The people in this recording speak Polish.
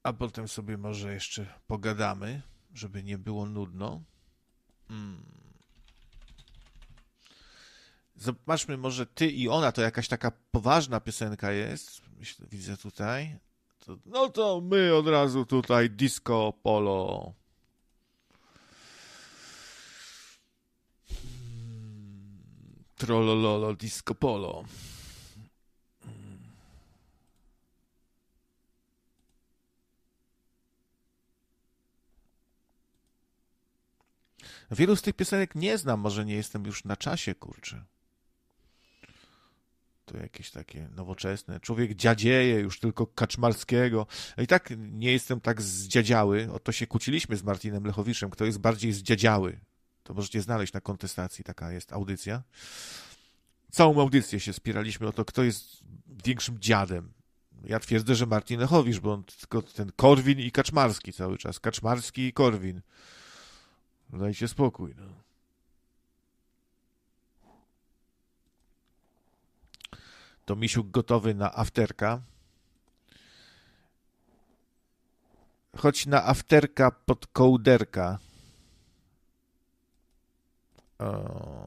A potem sobie może jeszcze pogadamy, żeby nie było nudno. Mm. Zobaczmy, może ty i ona, to jakaś taka poważna piosenka jest. Myślę, widzę tutaj. No to my od razu tutaj disco polo. Trollololo disco polo. Wielu z tych piosenek nie znam, może nie jestem już na czasie, kurczę. To jakieś takie nowoczesne. Człowiek dziadzieje już tylko Kaczmarskiego. No i tak nie jestem tak zdziadziały. O to się kłóciliśmy z Martinem Lechowiczem. Kto jest bardziej zdziadziały? To możecie znaleźć na kontestacji. Taka jest audycja. Całą audycję się spieraliśmy o to, kto jest większym dziadem. Ja twierdzę, że Martin Lechowicz, bo on tylko ten Korwin i Kaczmarski cały czas. Kaczmarski i Korwin. Dajcie spokój. No. To Misiuk gotowy na afterka. Chodź na afterka pod kołderka. O.